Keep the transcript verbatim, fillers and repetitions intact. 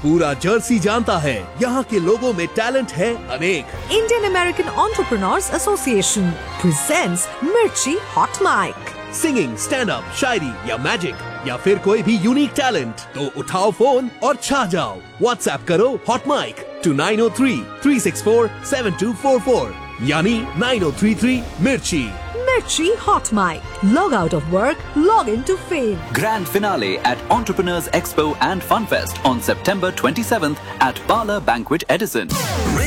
पूरा जर्सी जानता है यहाँ के लोगों में टैलेंट है अनेक। Indian American Entrepreneurs Association presents Mirchi Hot Mic. Singing, stand up, शायरी या मैजिक या फिर कोई भी यूनिक टैलेंट, तो उठाओ फोन और छा जाओ। व्हाट्सएप करो hot mic to nine O three three six four seven to four four यानी नाइन ओ थ्री थ्री मिर्ची। Mirchi Hot Mic. Log out of work, log into fame. Grand finale at Entrepreneurs Expo and Fun Fest on September twenty-seventh at Parlor Banquet Edison.